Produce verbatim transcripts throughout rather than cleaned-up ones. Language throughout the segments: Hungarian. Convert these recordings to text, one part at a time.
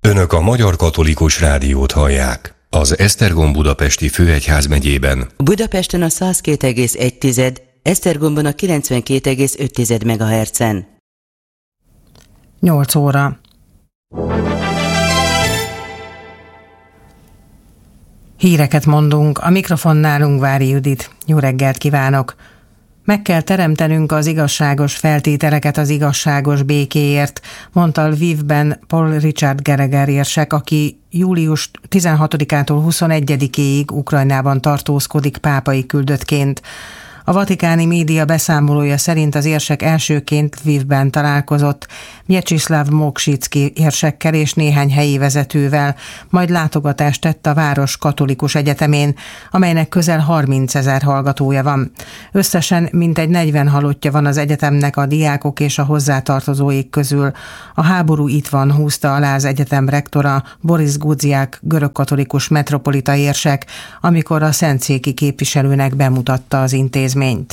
Önök a Magyar Katolikus Rádiót hallják. Az Esztergom budapesti főegyházmegyében Budapesten a száz két egész egy, Esztergomban a kilencvenkét egész öt megahertzen. nyolc óra. Híreket mondunk, a mikrofonnál Ungvári Judit. Jó reggelt kívánok! Meg kell teremtenünk az igazságos feltételeket az igazságos békéért, mondta Lvivben Paul Richard Gallagher érsek, aki július tizenhatodikától huszonegyedikéig Ukrajnában tartózkodik pápai küldöttként. A vatikáni média beszámolója szerint az érsek elsőként Lvivben találkozott Mjecsiszláv Moksicki érsekkel és néhány helyi vezetővel, majd látogatást tett a város katolikus egyetemén, amelynek közel harmincezer hallgatója van. Összesen mintegy negyven halottja van az egyetemnek a diákok és a hozzátartozóik közül. A háború itt van, húzta alá az egyetem rektora Boris Gudziak görögkatolikus metropolita érsek, amikor a szentszéki képviselőnek bemutatta az intézményt.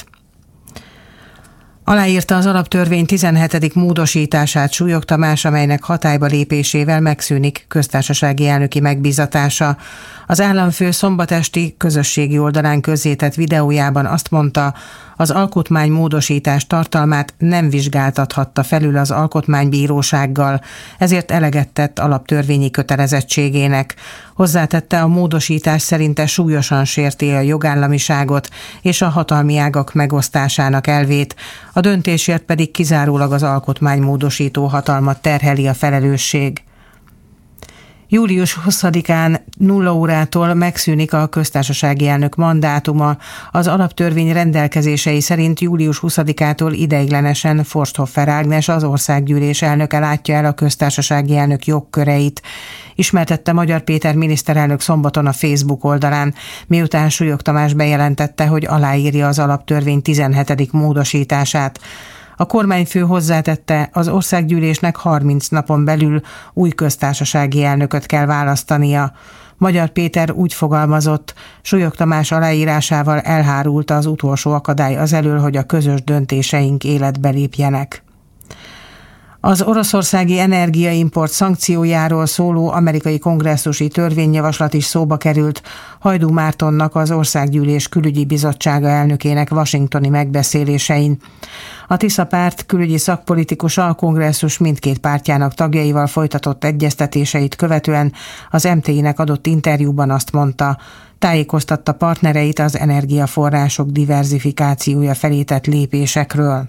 Aláírta az alaptörvény tizenhetedik módosítását Súlyog Tamás, amelynek hatályba lépésével megszűnik köztársasági elnöki megbízatása. Az államfő szombatesti közösségi oldalán közzétett videójában azt mondta, az alkotmánymódosítás tartalmát nem vizsgáltathatta felül az alkotmánybírósággal, ezért eleget tett alaptörvényi kötelezettségének. Hozzátette, a módosítás szerinte súlyosan sérti a jogállamiságot és a hatalmi ágak megosztásának elvét, a döntésért pedig kizárólag az alkotmánymódosító hatalmat terheli a felelősség. július huszadikán nulla órától megszűnik a köztársasági elnök mandátuma. Az alaptörvény rendelkezései szerint július huszadikától ideiglenesen Forsthoffer Ágnes, az országgyűlés elnöke látja el a köztársasági elnök jogköreit, ismertette Magyar Péter miniszterelnök szombaton a Facebook oldalán, miután Súlyog Tamás bejelentette, hogy aláírja az alaptörvény tizenhetedik módosítását. A kormányfő hozzátette, az országgyűlésnek harminc napon belül új köztársasági elnököt kell választania. Magyar Péter úgy fogalmazott, Súlyog Tamás aláírásával elhárult az utolsó akadály az elől, hogy a közös döntéseink életbe lépjenek. Az oroszországi energiaimport szankciójáról szóló amerikai kongresszusi törvényjavaslat is szóba került Hajdú Mártonnak, az Országgyűlés Külügyi Bizottsága elnökének washingtoni megbeszélésein. A Tisza párt külügyi szakpolitikusa a kongresszus mindkét pártjának tagjaival folytatott egyeztetéseit követően az em té i-nek adott interjúban azt mondta, tájékoztatta partnereit az energiaforrások diverzifikációja felé tett lépésekről.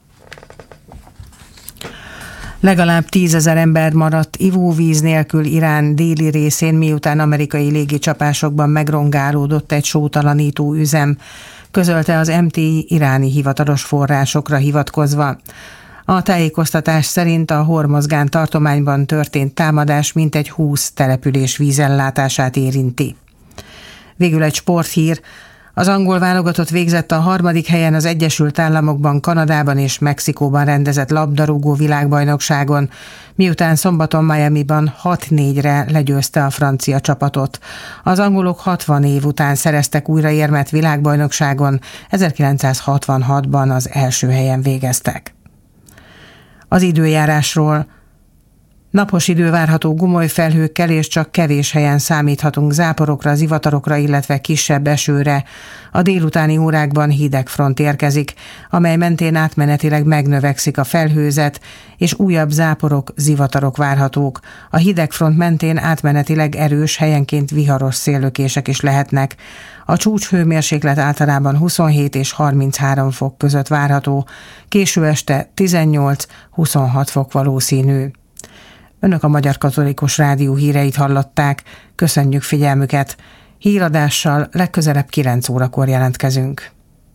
Legalább tízezer ember maradt ivóvíz nélkül Irán déli részén, miután amerikai légicsapásokban megrongálódott egy sótalanító üzem, közölte az em té i iráni hivatalos forrásokra hivatkozva. A tájékoztatás szerint a Hormozgán tartományban történt támadás mintegy húsz település vízellátását érinti. Végül egy sporthír. Az angol válogatott végzett a harmadik helyen az Egyesült Államokban, Kanadában és Mexikóban rendezett labdarúgó világbajnokságon, miután szombaton Miamiban hat négyre legyőzte a francia csapatot. Az angolok hatvan év után szereztek újra érmet világbajnokságon, ezerkilencszázhatvanhatban az első helyen végeztek. Az időjárásról. Napos idő várható gomoly felhőkkel, és csak kevés helyen számíthatunk záporokra, zivatarokra, illetve kisebb esőre. A délutáni órákban hideg front érkezik, amely mentén átmenetileg megnövekszik a felhőzet, és újabb záporok, zivatarok várhatók. A hideg front mentén átmenetileg erős, helyenként viharos széllökések is lehetnek. A csúcshőmérséklet általában huszonhét és harminchárom fok között várható, késő este tizennyolc-huszonhat fok valószínű. Önök a Magyar Katolikus Rádió híreit hallották. Köszönjük figyelmüket. Híradással legközelebb kilenc órakor jelentkezünk.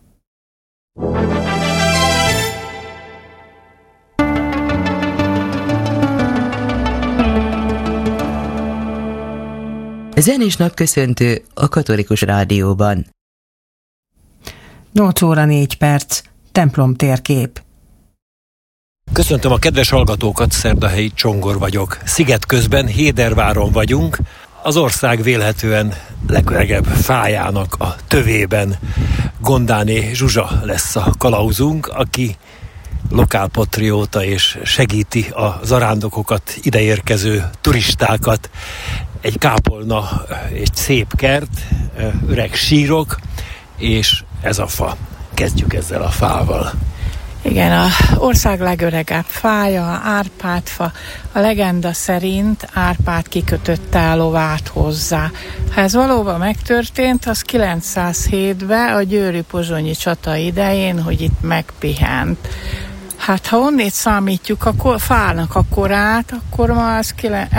Zenés napköszöntő a Katolikus Rádióban. nyolc óra négy perc. Templom térkép. Köszöntöm a kedves hallgatókat, Szerdahelyi Csongor vagyok. Sziget közben Héderváron vagyunk, az ország vélhetően legöregebb fájának a tövében. Gondáné Zsuzsa lesz a kalauzunk, aki lokálpatrióta, és segíti a zarándokokat, ideérkező turistákat. Egy kápolna, egy szép kert, öreg sírok, és ez a fa. Kezdjük ezzel a fával. Igen, a ország legöregebb fája, Árpád-fa. A legenda szerint Árpád kikötötte a lovát hozzá. Ha ez valóban megtörtént, az kilencszázhétben a győri-pozsonyi csata idején, hogy itt megpihent. Hát ha onnét számítjuk a fának a korát, akkor ma az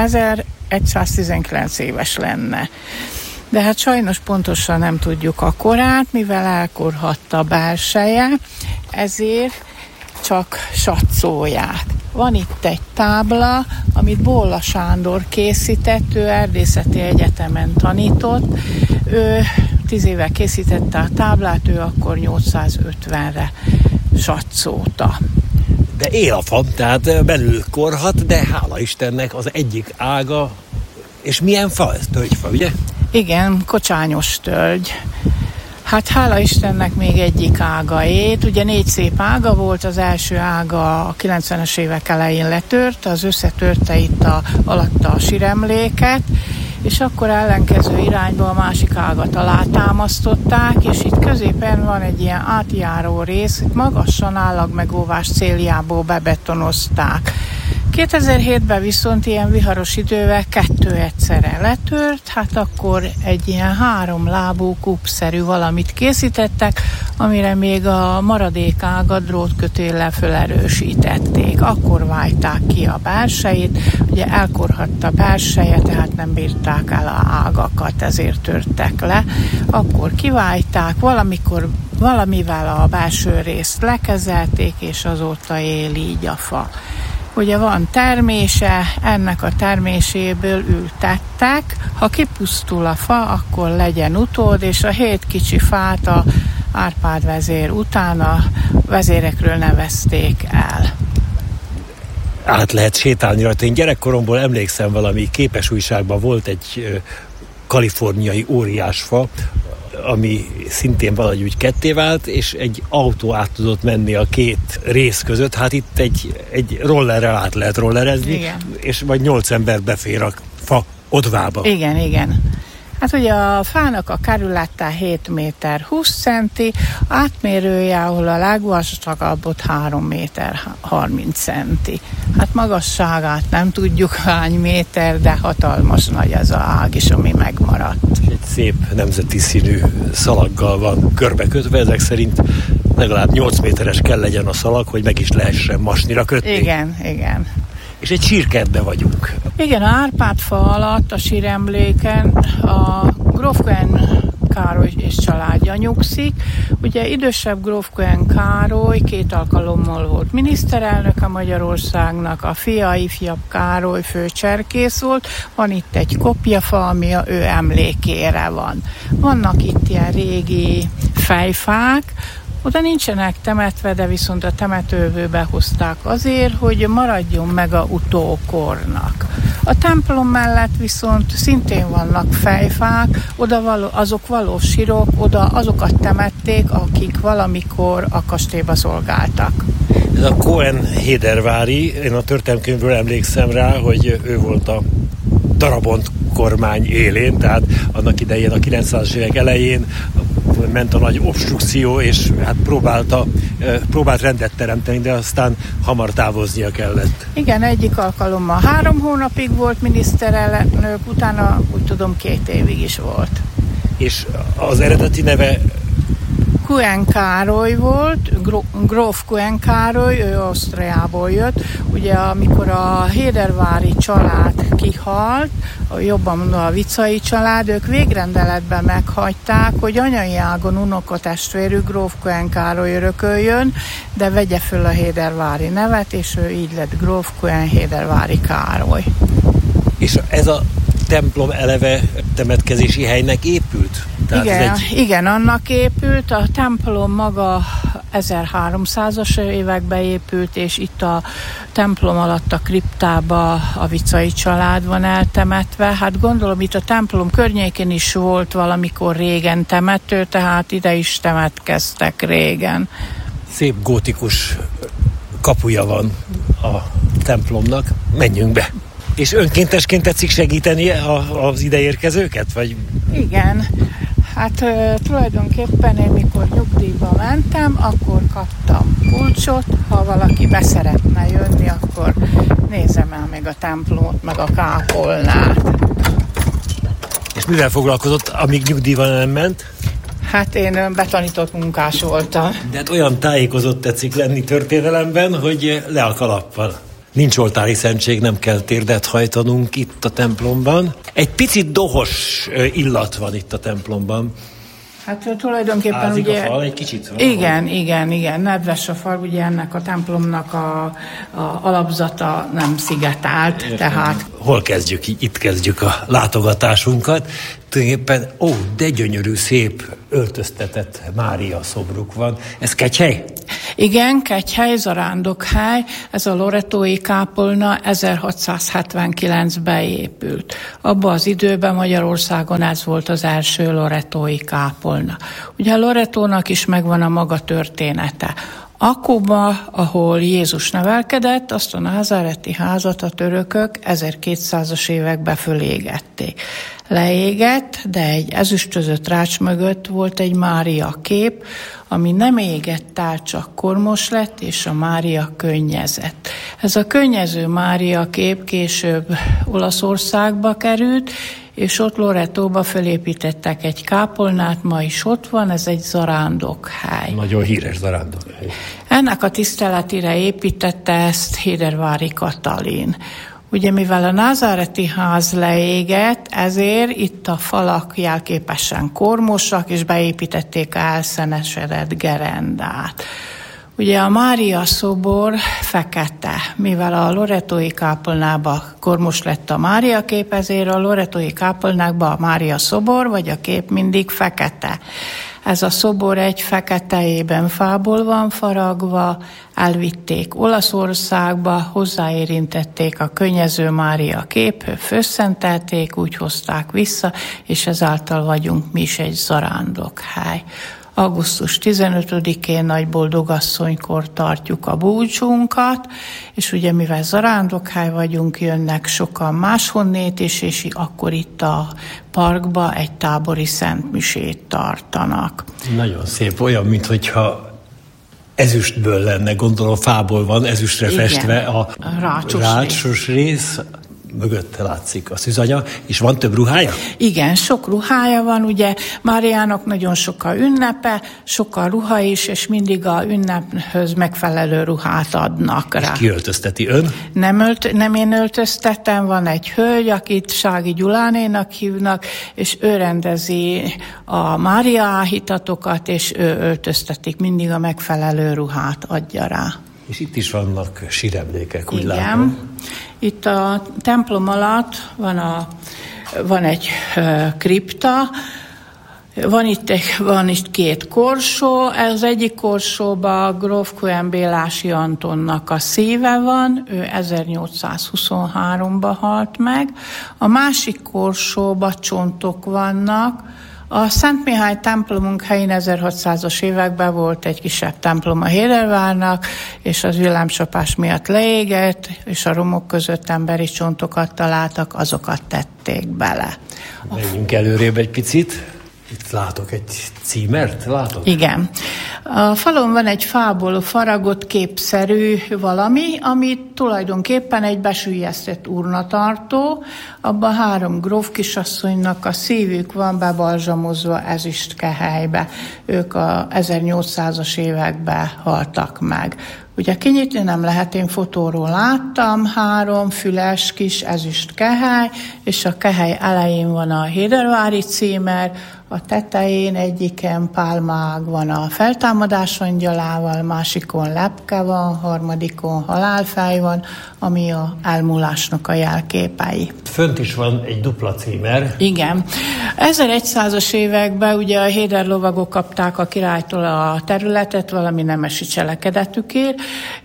ezerszáztizenkilenc éves lenne. De hát sajnos pontosan nem tudjuk a korát, mivel elkorhatta a belseje, ezért csak satszolják. Van itt egy tábla, amit Bolla Sándor készített, ő Erdészeti Egyetemen tanított, ő tíz éve készítette a táblát, ő akkor nyolcszázötvenre satszolta. De él a fa, tehát belül korhat, de hála Istennek az egyik ága, és milyen fa ez? Tölgyfa, ugye? Igen, kocsányos tölgy. Hát hála Istennek még egyik ága ét. Ugye négy szép ága volt, az első ága a kilencvenes évek elején letört, az összetörte itt a, alatta a síremléket, és akkor ellenkező irányba a másik ágat alátámasztották, és itt középen van egy ilyen átjáró rész, itt magasan állagmegóvás céljából bebetonozták. kétezer-hétben viszont ilyen viharos idővel kettő egyszerre letört, hát akkor egy ilyen három lábú kupszerű valamit készítettek, amire még a maradék ágat drótkötéllel felerősítették. Akkor vájták ki a belsejét, ugye elkorhatta a belseje, tehát nem bírták el a ágakat, ezért törtek le. Akkor kivájták, valamikor valamivel a belső részt lekezelték, és azóta él így a fa. Ugye van termése, ennek a terméséből ültettek, ha kipusztul a fa, akkor legyen utód, és a hét kicsi fát a Árpád vezér után a vezérekről nevezték el. Át lehet sétálni rajta. Én gyerekkoromból emlékszem, valami képes újságban volt egy kaliforniai óriásfa, ami szintén valahogy úgy ketté vált, és egy autó át tudott menni a két rész között. Hát itt egy, egy rollerrel át lehet rollerezni, igen. És vagy nyolc ember befér a fa odvába. Igen, igen. Hát ugye a fának a kerülete hét méter húsz centi, átmérője, ahol a legvastagabbot három méter harminc centi. Hát magasságát nem tudjuk hány méter, de hatalmas nagy az a ág is, ami megmaradt. Egy szép nemzeti színű szalaggal van körbekötve, ezek szerint legalább nyolc méteres kell legyen a szalag, hogy meg is lehessen masnira kötni. Igen, igen. És egy sírkertben vagyunk. Igen, a Árpád-fa alatt a síremléken a gróf Cohen Károly és családja nyugszik. Ugye idősebb gróf Cohen Károly két alkalommal volt miniszterelnök a Magyarországnak, a fia, ifjabb Károly főcserkész volt. Van itt egy kopjafa, ami a ő emlékére van. Vannak itt ilyen régi fejfák, oda nincsenek temetve, de viszont a temetőből behozták azért, hogy maradjon meg a utókornak. A templom mellett viszont szintén vannak fejfák, oda való, azok valós sírok, oda azokat temették, akik valamikor a kastélyba szolgáltak. Ez a Cohen hédervári, én a történelmkönyvből emlékszem rá, hogy ő volt a Darabont kormány élén, tehát annak idején a kilencszázas évek elején ment a nagy obstrukció, és hát próbálta, próbált rendet teremteni, de aztán hamar távoznia kellett. Igen, egyik alkalommal három hónapig volt miniszterelnök, utána úgy tudom két évig is volt. És az eredeti neve Cohen Károly volt, gróf Cohen Károly, ő Ausztriából jött. Ugye amikor a hédervári család kihalt, jobban mondva a Vicai család, ők végrendeletben meghagyták, hogy anyai ágon unokatestvérű gróf Cohen Károly örököljön, de vegye föl a hédervári nevet, és ő így lett gróf Cohen hédervári Károly. És ez a templom eleve temetkezési helynek épült? Tehát igen, egy... igen, annak épült, a templom maga ezerháromszázas években épült, és itt a templom alatt a kriptába a Vicai család van eltemetve. Hát gondolom itt a templom környékén is volt valamikor régen temető, tehát ide is temetkeztek régen. Szép gótikus kapuja van a templomnak. Menjünk be. És önkéntesként tetszik segíteni a, az ideérkezőket? Vagy? Igen. Hát tulajdonképpen én mikor nyugdíjba mentem, akkor kaptam kulcsot. Ha valaki be szeretne jönni, akkor nézem el meg a templomot, meg a kápolnát. És mivel foglalkozott, amíg nyugdíjban nem ment? Hát én betanított munkás voltam. De hát olyan tájékozott tetszik lenni történelemben, hogy le a kalappal. Nincs oltári szentség, nem kell térdet hajtanunk itt a templomban. Egy picit dohos illat van itt a templomban. Hát tulajdonképpen Ázik ugye... a fal egy kicsit? Van, igen, ahol. igen, igen, nedves a fal, ugye ennek a templomnak a, a alapzata nem szigetált, Értem. tehát... Hol kezdjük? Itt kezdjük a látogatásunkat. Tulajdonképpen, ó, de gyönyörű, szép, öltöztetett Mária szobruk van. Ez Kegyhely? Igen, Kegyhely, zarándokhely. Ez a loretói kápolna ezerhatszázhetvenkilencben épült. Abban az időben Magyarországon ez volt az első loretói kápolna. Ugye a Loretónak is megvan a maga története. Akkóban, ahol Jézus nevelkedett, azt a názáreti házat a törökök ezerkétszázas években fölégették. Leégett, de egy ezüstözött rács mögött volt egy Mária kép, ami nem égett el, csak kormos lett, és a Mária könnyezett. Ez a könnyező Mária kép később Olaszországba került, és ott Loretóba felépítettek egy kápolnát, ma is ott van, ez egy zarándokhely. Nagyon híres zarándokhely. Ennek a tiszteletére építette ezt Hédervári Katalin. Ugye mivel a názáreti ház leégett, ezért itt a falak jelképesen kormosak, és beépítették a elszenesedett gerendát. Ugye a Mária szobor fekete, mivel a loretói kápolnába kormos lett a Mária kép, ezért a loretói kápolnákba a Mária szobor, vagy a kép mindig fekete. Ez a szobor egy fekete ébenfából van faragva, elvitték Olaszországba, hozzáérintették a könnyező Mária képhez, főszentelték, úgy hozták vissza, és ezáltal vagyunk mi is egy zarándokhely. augusztus tizenötödikén nagy boldogasszonykor tartjuk a búcsunkat, és ugye mivel zarándokhely vagyunk, jönnek sokan máshonnét is, és akkor itt a parkba egy tábori szentmisét tartanak. Nagyon szép, olyan, minthogyha ezüstből lenne, gondolom fából van ezüstre Igen, festve a, a rácsos, rácsos rész. rész. Mögötte látszik a szűzanya, és van több ruhája? Igen, sok ruhája van, ugye Máriának nagyon sok a ünnepe, sok a ruha is, és mindig a ünnephöz megfelelő ruhát adnak rá. És ki öltözteti, ön? Nem, ölt, nem én öltöztetem, van egy hölgy, akit Sági Gyulánénak hívnak, és ő rendezi a Mária áhítatokat, és ő öltöztetik, mindig a megfelelő ruhát adja rá. És itt is vannak síremlékek, úgy Igen. látom. Itt a templom alatt van, a, van egy uh, kripta, van itt, egy, van itt két korsó, az egyik korsóban gróf Cohen Bélási Antonnak a szíve van, ő ezernyolcszázhuszonháromban halt meg, a másik korsóban csontok vannak. A Szent Mihály templomunk helyén ezerhatszázas években volt egy kisebb templom a Hédervárnak, és az villámcsapás miatt leégett, és a romok között emberi csontokat találtak, azokat tették bele. Menjünk előrébb egy picit. Itt látok egy címert, látok? Igen. A falon van egy fából faragott képszerű valami, ami tulajdonképpen egy besüllyesztett urnatartó. Abban három gróf kisasszonynak a szívük van bebalzsamozva ezüstkehelybe. Ők a ezernyolcszázas években haltak meg. Ugye kinyitni nem lehet, én fotóról láttam, három füles kis ezüst kehely, és a kehely elején van a Hédervári címer, a tetején egyiken pálmaág van a feltámadás angyalával, másikon lepke van, harmadikon halálfej van, ami a elmúlásnak a jelképei. Fönt is van egy dupla címer. Igen. ezerszázas években ugye a Héder lovagok kapták a királytól a területet valami nemesi cselekedetükért,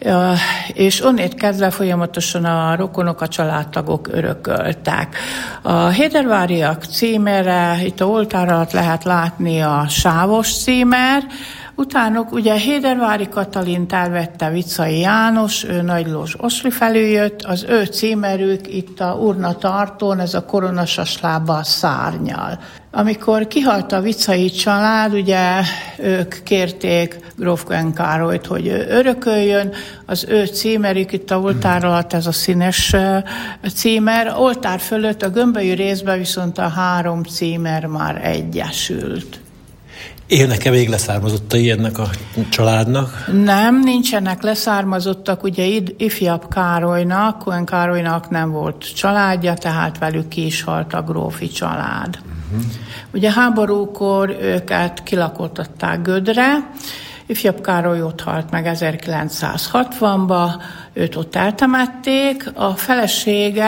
és onnét kezdve folyamatosan a rokonok, a családtagok örököltek. A héderváriak címere, itt a oltár alatt lehet látni a sávos címer, Utánuk ugye Hédervári Katalint elvette Viczay János, ő Nagylós Osli felül jött, az ő címerük itt a urnatartón, ez a koronasas lábbal szárnyal. Amikor kihalt a Viczay család, ugye ők kérték gróf Károlyt, hogy örököljön, az ő címerük itt a oltár alatt, ez a színes címer, oltár fölött a gömbölyű részben viszont a három címer már egyesült. Élnek-e még leszármazottai ennek a családnak? Nem, nincsenek leszármazottak, ugye ifjabb Károlynak, Cohen Károlynak nem volt családja, tehát velük ki is halt a grófi család. Uh-huh. Ugye háborúkor őket kilakoltatták Gödre, ifjabb Károly ott halt meg ezerkilencszázhatvanba, őt ott eltemették, a felesége,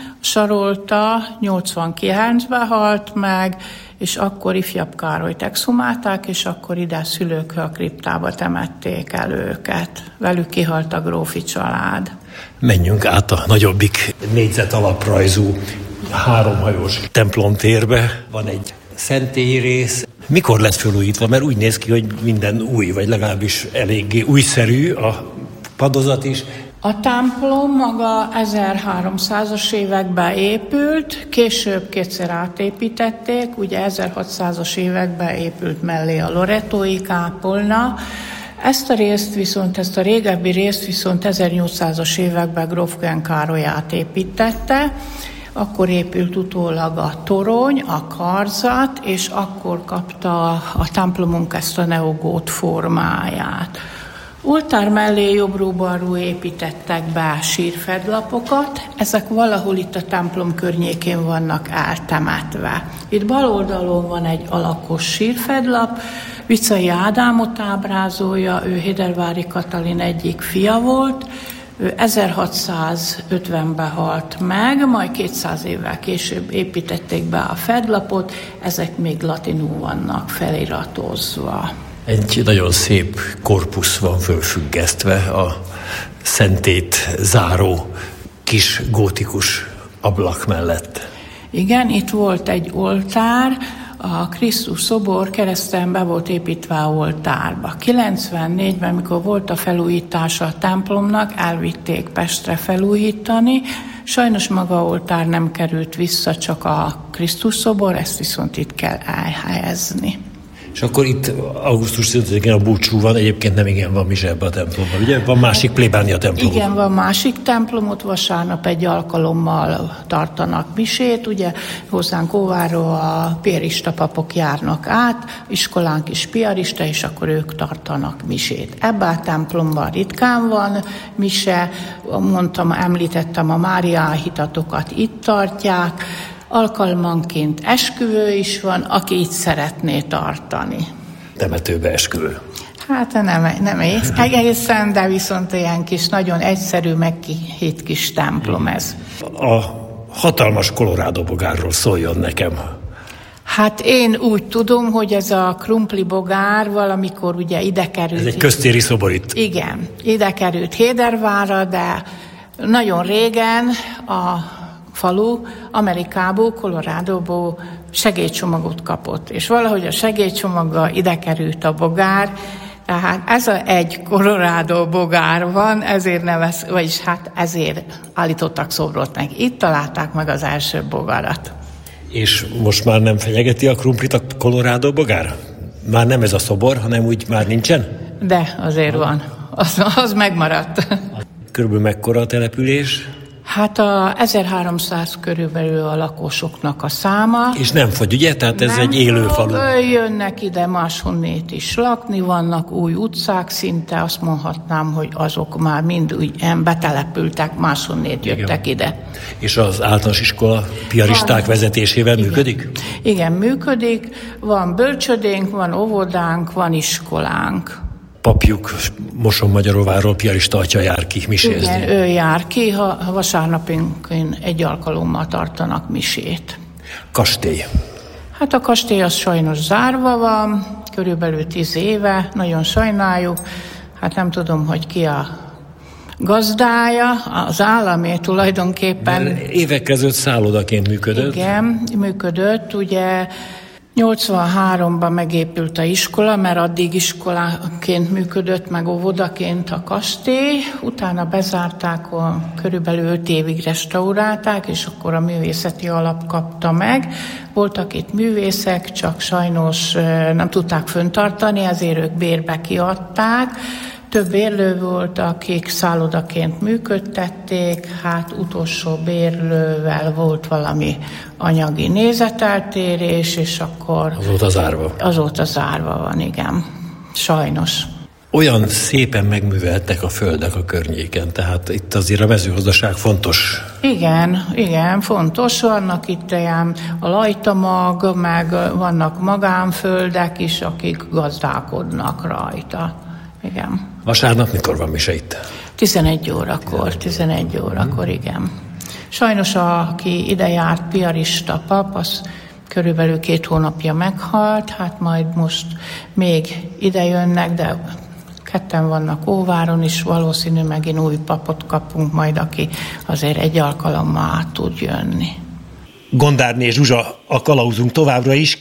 Sarolta nyolcvankilencben halt meg, és akkor ifjabb Károlyt exhumálták, és akkor ide szülők a kriptába temették el őket. Velük kihalt a grófi család. Menjünk át a nagyobbik négyzet alaprajzú háromhajós templomtérbe. Van egy szentélyrész. Mikor lett felújítva? Mert úgy néz ki, hogy minden új, vagy legalábbis eléggé újszerű a padozat is. A templom maga ezerháromszázas években épült, később kétszer átépítették, ugye ezerhatszázas években épült mellé a loretói kápolna. Ezt a részt viszont, ezt a régebbi részt viszont ezernyolcszázas években gróf Károly átépítette, akkor épült utólag a torony, a karzat, és akkor kapta a templomunk ezt a neogót formáját. Oltár mellé jobbról-balról építettek be sírfedlapokat, ezek valahol itt a templom környékén vannak eltemetve. Itt bal oldalon van egy alakos sírfedlap, Viczay Ádámot ábrázolja, ő Hédervári Katalin egyik fia volt, ő ezerhatszázötvenben halt meg, majd kétszáz évvel később építették be a fedlapot, ezek még latinul vannak feliratozva. Egy nagyon szép korpusz van fölfüggesztve a szentét záró kis gótikus ablak mellett. Igen, itt volt egy oltár, a Krisztus szobor kereszten be volt építve a oltárba. kilencvennégyben, mikor volt a felújítása a templomnak, elvitték Pestre felújítani, sajnos maga oltár nem került vissza, csak a Krisztus szobor, ezt viszont itt kell elhelyezni. És akkor itt augusztus tizenötödikén a búcsú van, egyébként nem igen van mise ebbe a templomban, ugye? Van másik plébánia templom. Igen, van másik templom, ott vasárnap egy alkalommal tartanak misét, ugye hozzánk Óváról a piarista papok járnak át, iskolánk is piarista, és akkor ők tartanak misét. Ebben a templomban ritkán van mise, mondtam, említettem, a Mária hitatokat itt tartják, alkalmanként esküvő is van, aki itt szeretné tartani. Temetőbe esküvő. Hát nem, nem egészen, de viszont ilyen kis, nagyon egyszerű, meghitt kis templom ez. A hatalmas Colorado bogárról szóljon nekem. Hát én úgy tudom, hogy ez a krumpli bogár valamikor ugye ide került. Ez egy köztéri szobor itt. Igen, ide került Hédervárra, de nagyon régen a falu Amerikából, Coloradóból segélycsomagot kapott, és valahogy a segélycsomaggal ide került a bogár, tehát ez a egy Colorado bogár van, ezért nevez, vagyis hát ezért állítottak szobrot meg. Itt találták meg az első bogarat. És most már nem fenyegeti a krumplit a Colorado bogár? Már nem ez a szobor, hanem úgy már nincsen? De azért van. Az, az megmaradt. Körülbelül mekkora a település? Hát a ezerháromszáz körülbelül a lakosoknak a száma. És nem fogy, ugye? Tehát ez nem egy élő falu. Jönnek ide máshonnét is lakni, vannak új utcák, szinte azt mondhatnám, hogy azok már mind úgy betelepültek, máshonnét jöttek igen. ide. És az általános iskola piaristák van. Vezetésével igen. működik? Igen, működik. Van bölcsödénk, van óvodánk, van iskolánk. Papjuk Mosonmagyaróváról piarista atya jár ki misézni. Igen, ő jár ki, ha vasárnapinként egy alkalommal tartanak misét. Kastély. Hát a kastély az sajnos zárva van, körülbelül tíz éve, nagyon sajnáljuk. Hát nem tudom, hogy ki a gazdája, az államé tulajdonképpen. Mert évek között szállodaként működött. Igen, működött, ugye nyolcvanháromban megépült a iskola, mert addig iskolaként működött, meg óvodaként a kastély. Utána bezárták, a, körülbelül öt évig restaurálták, és akkor a művészeti alap kapta meg. Voltak itt művészek, csak sajnos nem tudták föntartani, ezért ők bérbe kiadták. Több bérlő volt, akik szállodaként működtették, hát utolsó bérlővel volt valami anyagi nézeteltérés, és akkor... Azóta zárva. Azóta zárva van, igen. Sajnos. Olyan szépen megműveltek a földek a környéken, tehát itt azért a mezőgazdaság fontos. Igen, igen, fontos. Vannak itt ilyen a lajtamag, meg vannak magánföldek is, akik gazdálkodnak rajta. Igen. Vasárnap mikor van mise itt? tizenegy órakor, tizenegy órakor, igen. Sajnos, aki ide járt, piarista pap, az körülbelül két hónapja meghalt, hát majd most még ide jönnek, de ketten vannak Óváron is, valószínű megint új papot kapunk majd, aki azért egy alkalommal át tud jönni. Gondárné és Zsuzsa, a kalauzunk továbbra is.